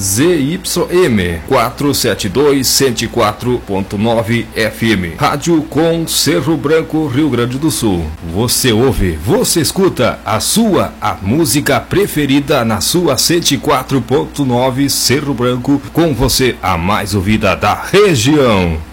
ZYM 472 104.9 FM. Rádio com Cerro Branco, Rio Grande do Sul. Você ouve, você escuta a música preferida na sua 104.9 Cerro Branco, com você a mais ouvida da região.